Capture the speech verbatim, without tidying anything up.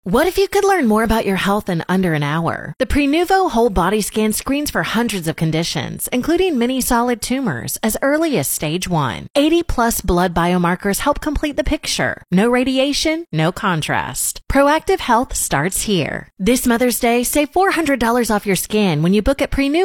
What if you could learn more about your health in under an hour? The Prenuvo Whole Body Scan screens for hundreds of conditions, including many solid tumors, as early as stage one. eighty plus blood biomarkers help complete the picture. No radiation, no contrast. Proactive health starts here. This Mother's Day, save four hundred dollars off your scan when you book at Prenuvo.